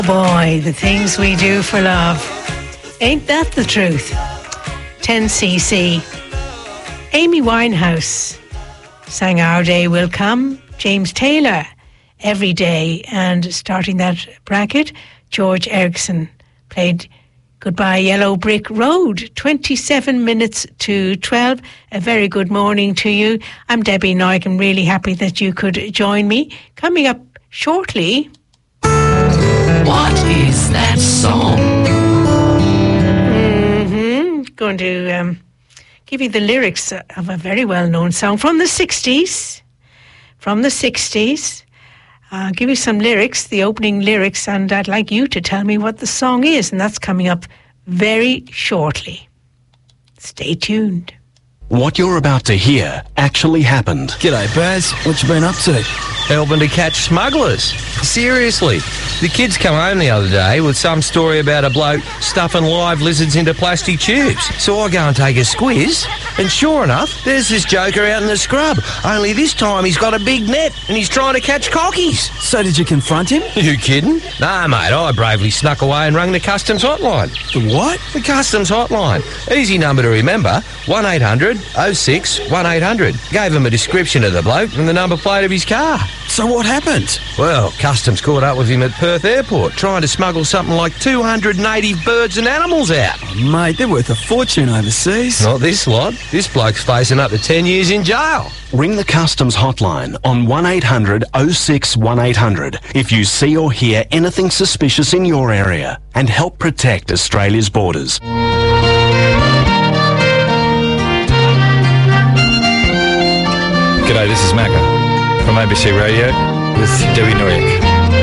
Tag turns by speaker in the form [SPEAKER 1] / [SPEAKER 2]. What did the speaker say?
[SPEAKER 1] Boy, the things we do for love. Ain't that the truth? 10cc. Amy Winehouse sang Our Day Will Come. James Taylor, Every Day. And starting that bracket, George Ericsson played Goodbye Yellow Brick Road. 27 minutes to 12. A very good morning to you. I'm Debbie Noyk. I'm really happy that you could join me. Coming up shortly...
[SPEAKER 2] What is that song?
[SPEAKER 1] Going to give you the lyrics of a very well-known song from the 60s. From the 60s. I'll give you some lyrics, the opening lyrics, and I'd like you to tell me what the song is, and that's coming up very shortly. Stay tuned.
[SPEAKER 3] What you're about to hear actually happened.
[SPEAKER 4] G'day, Baz. What you been up to?
[SPEAKER 5] Helping to catch smugglers. Seriously. The kids come home the other day with some story about a bloke stuffing live lizards into plastic tubes. So I go and take a squiz, and sure enough, there's this joker out in the scrub. Only this time he's got a big net and he's trying to catch cockies.
[SPEAKER 4] So did you confront him?
[SPEAKER 5] You kidding? Nah, mate, I bravely snuck away and rang the customs hotline.
[SPEAKER 4] The what?
[SPEAKER 5] The customs hotline. Easy number to remember, 1800 06 1800. Gave him a description of the bloke and the number plate of his car.
[SPEAKER 4] So what happened?
[SPEAKER 5] Well, customs caught up with him at Perth Airport, trying to smuggle something like 280 birds and animals out.
[SPEAKER 4] Oh, mate, they're worth a fortune overseas.
[SPEAKER 5] Not this lot. This bloke's facing up to 10 years in jail.
[SPEAKER 3] Ring the customs hotline on 1800 06 1800 if you see or hear anything suspicious in your area, and help protect Australia's borders.
[SPEAKER 6] G'day, this is Macca from ABC Radio with Debbie Noyk.